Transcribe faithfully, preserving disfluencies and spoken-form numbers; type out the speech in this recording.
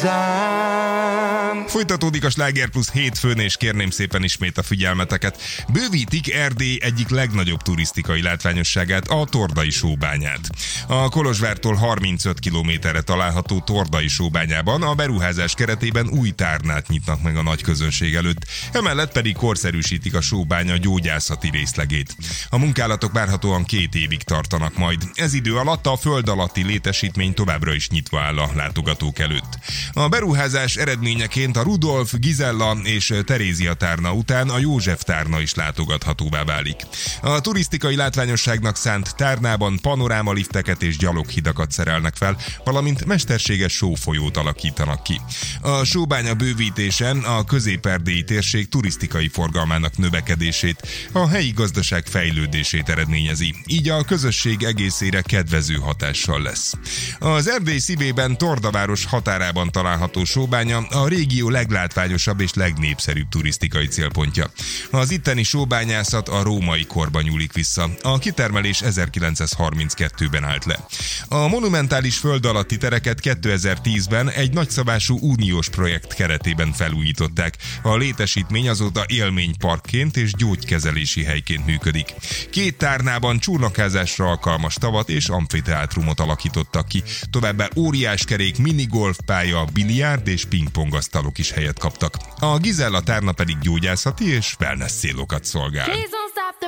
hozzám. Folytatódik a Sláger Plusz hétfőn, és kérném szépen ismét a figyelmeteket. Bővítik Erdély egyik legnagyobb turisztikai látványosságát, a Tordai sóbányát. A Kolozsvártól harmincöt kilométerre található Tordai sóbányában a beruházás keretében új tárnát nyitnak meg a nagy közönség előtt, emellett pedig korszerűsítik a sóbánya gyógyászati részlegét. A munkálatok várhatóan két évig tartanak majd. Ez idő alatt a föld alatti létesítmény továbbra is nyitva áll a látogatók előtt. A beruházás eredményeként a Rudolf, Gizella és Terézia tárna után a József tárna is látogathatóvá válik. A turisztikai látványosságnak szánt tárnában panorámalifteket és gyaloghidakat szerelnek fel, valamint mesterséges sófolyót alakítanak ki. A sóbánya bővítésen a közép-erdélyi térség turisztikai forgalmának növekedését, a helyi gazdaság fejlődését eredményezi, így a közösség egészére kedvező hatással lesz. Az Erdély szívében, Tordaváros határában található sóbánya a régió leglátványosabb és legnépszerűbb turisztikai célpontja. Az itteni sóbányászat a római korban nyúlik vissza. A kitermelés ezerkilencszázharminckettőben állt le. A monumentális föld alatti tereket kétezer-tízben egy nagyszabású uniós projekt keretében felújították. A létesítmény azóta élményparkként és gyógykezelési helyként működik. Két tárnában csónakázásra alkalmas tavat és amfiteátrumot alakítottak ki. Továbbá óriáskerék, minigolfpálya, biliárd és pingpongasztalok is helyet kaptak. A Gizella tárna pedig gyógyászati és wellness célokat szolgál.